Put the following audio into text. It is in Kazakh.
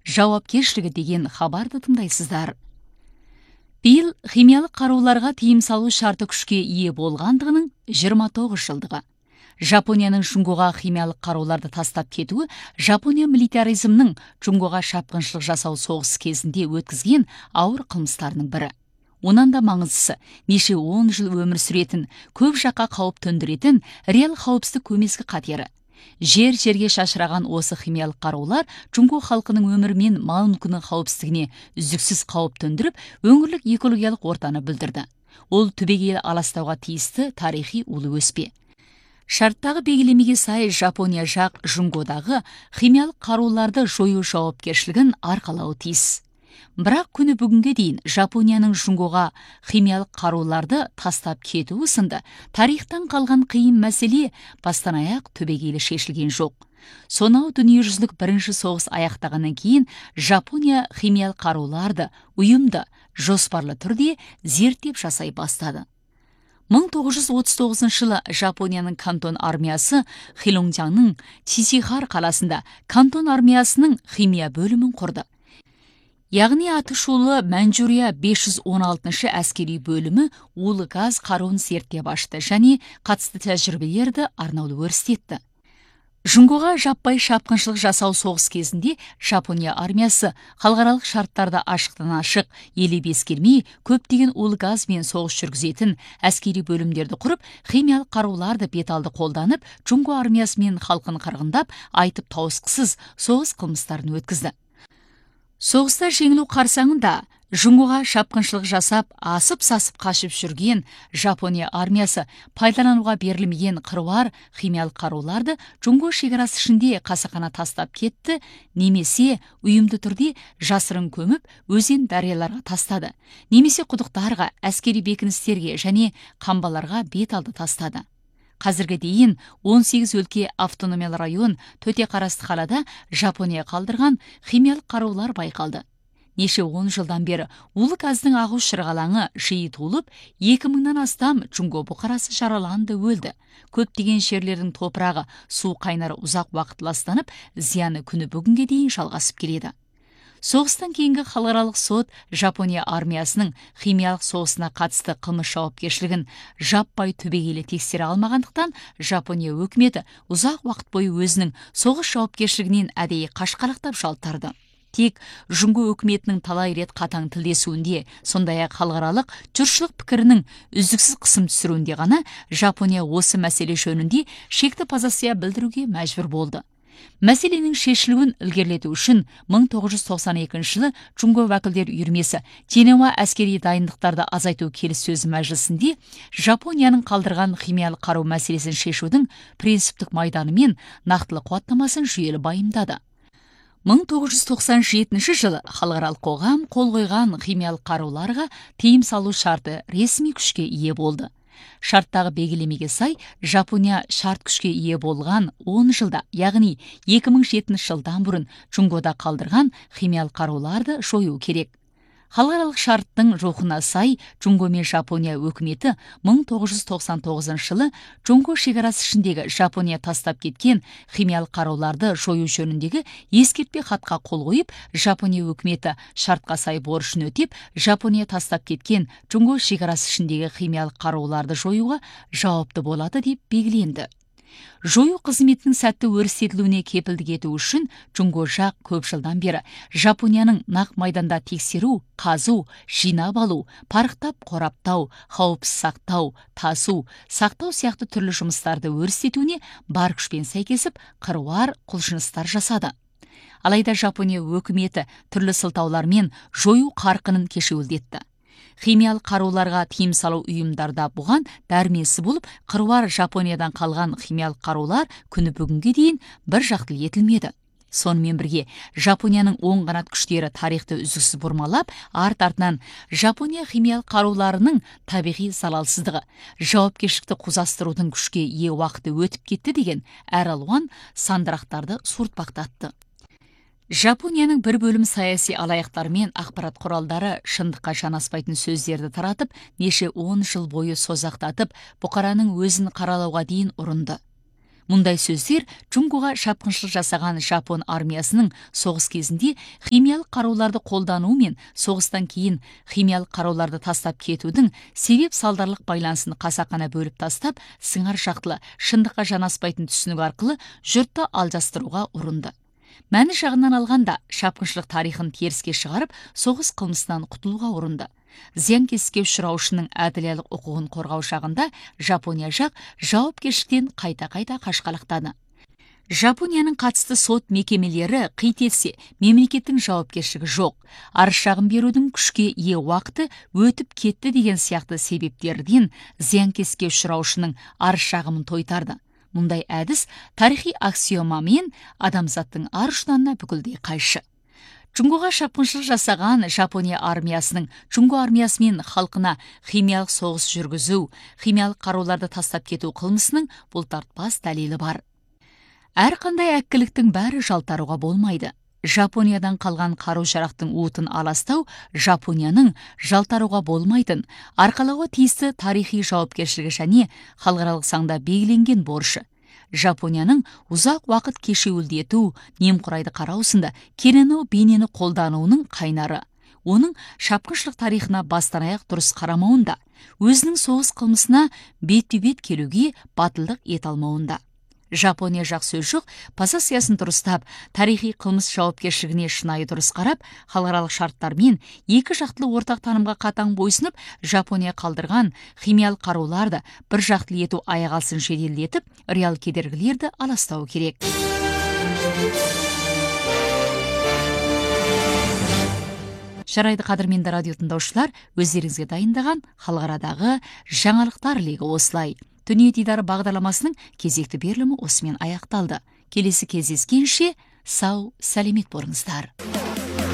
жауапкершілігі деген хабарды тыңдайсыздар. Биыл химиялық қаруларға тыйым салу шарты күшке ие болғандығының 29 жылдығы. Жапонияның Жунгоға химиялық қаруларды тастап кетуі Жапония милитаризмнің Жунгоға шапқыншылық жасау соғысы кезінде өткізген ауыр қылмыстарының бірі. Онан да маңыздысы, неше 10 жыл өмір сүретін, көп жаққа қауіп төндіретін реал қауіпсіздік көмескі қатері. Жерге шашыраған осы химиялық қарулар Жунго халқының өмірі мен мал мүлкінің қауіпсіздігіне үздіксіз қауіп төндіріп, өңірлік экологиялық ортаны бүлдірді. Ол түбегейлі аластауға тиісті тарихи улы өспе. Шарттағы белгілемеге сай Жапония жақ Жунгодағы химиялық қаруларды жою жауапкершілігін арқалауы тиіс. Бірақ күні бүгінге дейін Жапонияның Жунгоға химиялық қаруларды тастап кетуі сынды тарихтан қалған қиын мәселе бастан аяқ түбегейлі шешілген жоқ. Сонау дүниежүзілік бірінші соғыс аяқтағаннан кейін Жапония химиялық қаруларды ұйымды, жоспарлы түрде зерттеп жасай бастады. 1939 жылы Жапонияның Кантон армиясы Хилонgjangның Чисихар қаласында Кантон армиясының химия бөлімін құрды. Яғни аты шулы Манчжурия 516 әскери бөлімі улы газ қаруын зерттеп ашты және қатысты тәжірибелерді арнаулы өрістетті. Жунгоға жаппай шапқыншылық жасау соғыс кезінде Жапония армиясы халықаралық шарттарды ашықтан ашық елеп ескермей көптеген улы газбен соғыс жүргізетін әскери бөлімдерді құрып, химиялық қаруларды беталды қолданып, Жунго армиясы мен халқын қырғындап, айтып тауысқысыз соғыс қылмыстарын өткізді. Соғыста жеңілу қарсаңында Жунгоға шапқыншылық жасап, асып-сасып қашып жүрген Жапония армиясы пайдалануға берілмеген қыруар химиялық қаруларды Жунго шекарасы ішінде қасақана тастап кетті, немесе ұйымды түрде жасырын көміп, өзен дарияларға тастады, немесе құдықтарға, әскери бекіністерге және қамбаларға беталды тастады. Қазірге дейін 18 өлке автономиялы район төте қарасты қалада Жапония қалдырған химиялық қарулар байқалды. Неше 10 жылдан бері улы газдың ағу шырғалаңы жиі толып, 2000-нан астам Жунго бұқарасы жараланды, өлді. Көптеген жерлердің топырағы су қайнары ұзақ уақыт ластанып, зияны күні бүгінге дейін жалғасып келеді. Соғыстан кейінгі халықаралық сот Жапония армиясының химиялық соғысына қатысты қылмыс жауапкершілігін жаппай түбегейлі тексере алмағандықтан, Жапония өкіметі ұзақ уақыт бойы өзінің соғыс жауапкершілігінен әдейі қашқалақтап жалтарды. Тек Жунго өкіметінің талай рет қатаң тілдесуінде, сондай-ақ халықаралық жұртшылық пікірінің үздіксіз қысым түсіруінде ғана Жапония осы мәселе жөнінде шекті позиция білдіруге мәжбүр болды. Мәселенің шешілуін ілгерілету үшін 1992 жылы Жунго уәкілдер үйірмесі Женева әскери дайындықтарды азайту келіссөзі мәжілісінде Жапонияның қалдырған химиялық қару мәселесін шешудің принциптік майданы мен нақтылы қуаттамасын жүйелі байымдады. 1997 жылы халықаралық қоғам қол қойған химиялық қаруларға тыйым салу шарты ресми күшке ие болды. Шарттағы белгілемеге сай, Жапония шарт күшке ие болған 10 жылда, яғни 2007 жылдан бұрын Жунгода қалдырған химиялық қаруларды жою керек. Халықаралық шарттың рухына сай, Жунго мен Жапония өкіметі 1999 жылы Жунго шекарасы ішіндегі Жапония тастап кеткен химиялық қаруларды жою жөніндегі ескертпе хатқа қол қойып, Жапония өкіметі шартқа сай борышын өтеп, Жапония тастап кеткен Жунго шекарасы ішіндегі химиялық қаруларды жоюға жауапты болады деп белгіленді. Жою қызметінің сәтті өрістетілуіне кепілдік ету үшін Жунго жақ көп жылдан бері Жапонияның нақ майданда тексеру, қазу, жинап алу, парықтап қораптау, қауіпсіз сақтау, тасу, сақтау сияқты түрлі жұмыстарды өрістетуіне бар күшпен сәйкесіп қыруар құлшыныстар жасады. Алайда Жапония өкіметі түрлі сылтаулармен жою қарқынын кешеуілдетті. Химиялық қаруларға тыйым салу ұйымдарда бұған дәрмесі болып, қыруар Жапониядан қалған химиялық қарулар күні бүгінге дейін бір жақтылы етілмеді. Сонымен бірге, Жапонияның оң қанат күштері тарихты үздіксіз бұрмалап, арт-артынан Жапония химиялық қаруларының табиғи залалсыздығы, жауапкершілікті қозастырудың күшке ие уақыты өтіп кетті деген әралуан сандырақтарды суыртпақтатты. Жапонияның бір бөлім саяси алаяқтар мен ақпарат құралдары шындыққа жанаспайтын сөздерді таратып, неше 10 жыл бойы созақтатып, бұқараның өзін қаралауға дейін ұрынды. Мұндай сөздер Джунгоға шапқыншылық жасаған Жапон армиясының соғыс кезінде химиялық қаруларды қолдануы мен соғыстан кейін химиялық қаруларды тастап кетудің себеп салдарлық байланысын қасақана бөліп тастап, сыңар жақтылы, шындыққа жанаспайтын түсінік арқылы жұртты алжастыруға ұрынды. Мәні жағынан алғанда, шапқыншылық тарихын теріске шығарып, соғыс қылмысынан құтылуға ұрынды. Зиянкеске ұшыраушының әділдік құқығын қорғау шағында Жапония жақ жауапкершіліктен қайта-қайта қашқалақтады. Жапонияның қатысты сот мекемелері қит етсе, мемлекеттің жауапкершілігі жоқ. Арыз шағым берудің күшке ие уақыты өтіп кетті деген сияқты себептерден зиянкеске ұшыраушының арыз шағымын тойтарды. Мұндай әдіс тарихи аксиомамен адамзаттың ар ұшынан бүкілдей қайшы. Джунгоға шапқыншылық жасаған Жапония армиясының Джунго армиясы мен халқына химиялық соғыс жүргізу, химиялық қаруларды тастап кету қылмысының бұлтартпас дәлелі бар. Әрқандай әккіліктің бәрі жалтаруға болмайды. Жапониядан қалған қару-жарақтың уытын аластау Жапонияның жалтаруға болмайтын, арқалауға тиісті тарихи жауапкершілігі және халықаралық заңда белгіленген борышы. Жапонияның ұзақ уақыт кешеуілдету, немқұрайды қараусында керену бейнені қолдануының қайнары. Оның шапқыншылық тарихына бастан-аяқ дұрыс қарамауында, өзінің соғыс қылмысына бет-бет келуге батылдық ете алмауында. Жапония жақ сөз жоқ, позициясын дұрыстап, тарихи қылмыс жауапкершілігіне шынайы дұрыс қарап, халықаралық шарттармен екі жақтылы ортақ танымға қатаң бойсынып, Жапония қалдырған химиялық қаруларды бір жақтылы ету аяқ алсын жеделдетіп, реал кедергілерді аластау керек. Жарайды, қадірменді радио тыңдаушылар, өздеріңізге дайындаған халықарадағы жаңалықтар легі осылай. Дүние дидары бағдарламасының кезекті берілімі осымен аяқталды. Келесі кездескенше сау, сәлемет болыңыздар.